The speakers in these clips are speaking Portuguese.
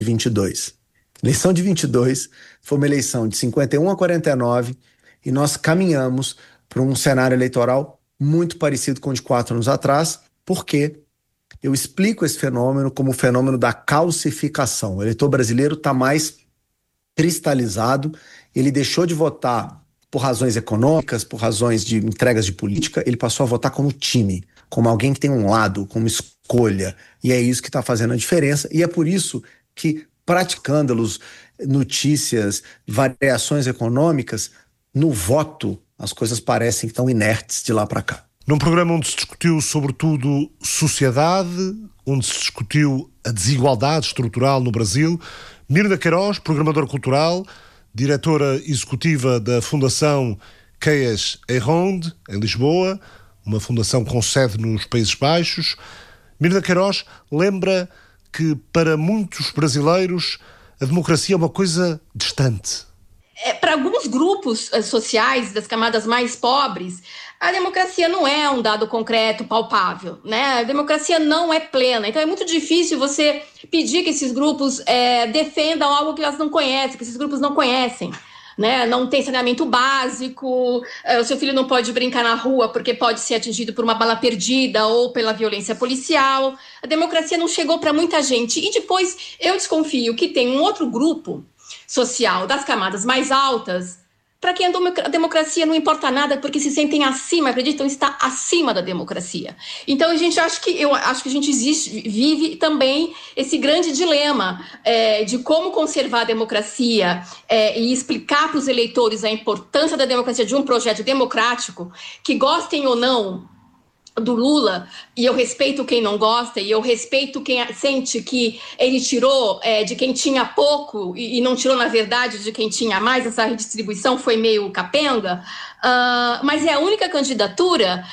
22. Eleição de 22 foi uma eleição de 51 a 49 e nós caminhamos para um cenário eleitoral muito parecido com o de 4 anos atrás, porque eu explico esse fenômeno como o fenômeno da calcificação. O eleitor brasileiro está mais cristalizado, ele deixou de votar por razões econômicas, por razões de entregas de política, ele passou a votar como time, como alguém que tem um lado, como escolha, e é isso que está fazendo a diferença, e é por isso que praticando-los, notícias, variações econômicas, no voto as coisas parecem que estão inertes de lá para cá. Num programa onde se discutiu sobretudo sociedade, onde se discutiu a desigualdade estrutural no Brasil, Mirna Queiroz, programadora cultural, diretora executiva da Fundação Queias e Ronde, em Lisboa, uma fundação com sede nos Países Baixos. Mirna Queiroz lembra que para muitos brasileiros a democracia é uma coisa distante. Para alguns grupos sociais das camadas mais pobres, a democracia não é um dado concreto, palpável, né? A democracia não é plena. Então é muito difícil você pedir que esses grupos defendam algo que elas não conhecem, que esses grupos não conhecem. Né? Não tem saneamento básico, o seu filho não pode brincar na rua porque pode ser atingido por uma bala perdida ou pela violência policial. A democracia não chegou para muita gente. E depois eu desconfio que tem um outro grupo social das camadas mais altas para quem a democracia não importa nada porque se sentem acima, acreditam estar acima da democracia. Então eu acho que a gente vive também esse grande dilema de como conservar a democracia e explicar para os eleitores a importância da democracia, de um projeto democrático, que gostem ou não do Lula, e eu respeito quem não gosta, e eu respeito quem sente que ele tirou de quem tinha pouco e não tirou, na verdade, de quem tinha mais. Essa redistribuição foi meio capenga, mas é a única candidatura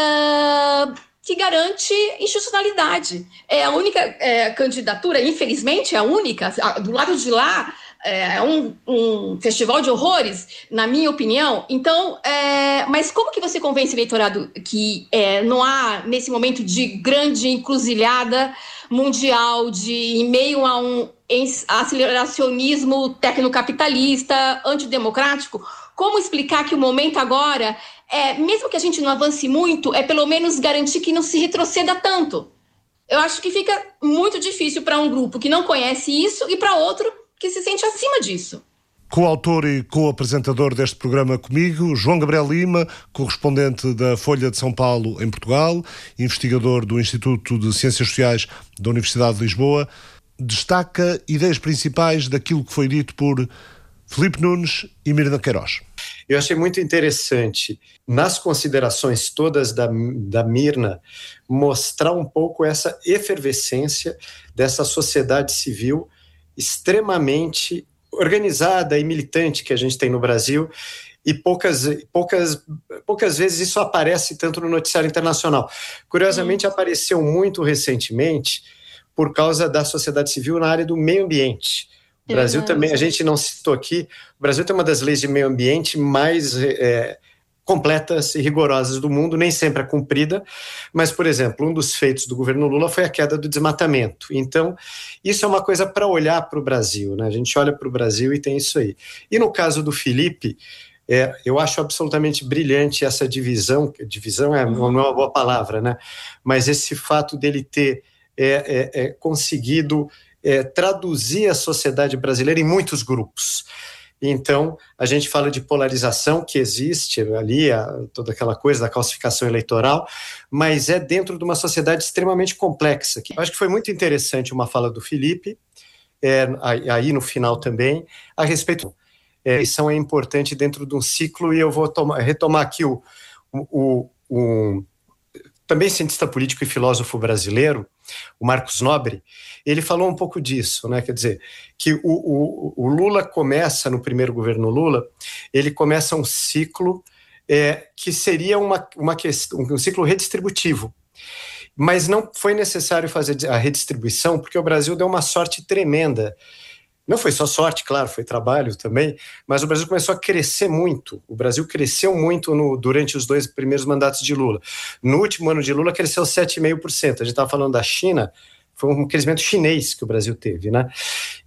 que garante institucionalidade. É a única candidatura, infelizmente, é a única, do lado de lá, é um festival de horrores, na minha opinião. Então, mas como que você convence o eleitorado que não há, nesse momento de grande encruzilhada mundial, em meio a um aceleracionismo tecnocapitalista, antidemocrático, como explicar que o momento agora, mesmo que a gente não avance muito, pelo menos garantir que não se retroceda tanto? Eu acho que fica muito difícil para um grupo que não conhece isso e para outro que se sente acima disso. Co-autor e co-apresentador deste programa comigo, João Gabriel Lima, correspondente da Folha de São Paulo em Portugal, investigador do Instituto de Ciências Sociais da Universidade de Lisboa, destaca ideias principais daquilo que foi dito por Filipe Nunes e Mirna Queiroz. Eu achei muito interessante, nas considerações todas da Mirna, mostrar um pouco essa efervescência dessa sociedade civil extremamente organizada e militante que a gente tem no Brasil, e poucas vezes isso aparece tanto no noticiário internacional. Curiosamente, apareceu muito recentemente por causa da sociedade civil na área do meio ambiente. O Brasil também, a gente não citou aqui, o Brasil tem uma das leis de meio ambiente mais completas e rigorosas do mundo, nem sempre é cumprida, mas, por exemplo, um dos feitos do governo Lula foi a queda do desmatamento. Então, isso é uma coisa para olhar para o Brasil, né? A gente olha para o Brasil e tem isso aí. E no caso do Filipe, eu acho absolutamente brilhante essa divisão não é uma boa palavra, né? Mas esse fato dele ter conseguido traduzir a sociedade brasileira em muitos grupos. Então, a gente fala de polarização que existe ali, toda aquela coisa da calcificação eleitoral, mas é dentro de uma sociedade extremamente complexa. Eu acho que foi muito interessante uma fala do Filipe, aí no final também, a respeito da eleição é importante dentro de um ciclo, e eu vou retomar aqui também cientista político e filósofo brasileiro, o Marcos Nobre. Ele falou um pouco disso, né? Quer dizer, que o Lula começa, no primeiro governo Lula, ele começa um ciclo que seria um ciclo redistributivo. Mas não foi necessário fazer a redistribuição, porque o Brasil deu uma sorte tremenda. Não foi só sorte, claro, foi trabalho também, mas o Brasil começou a crescer muito. O Brasil cresceu muito durante os 2 primeiros mandatos de Lula. No último ano de Lula, cresceu 7,5%. A gente estava falando da China, foi um crescimento chinês que o Brasil teve, né?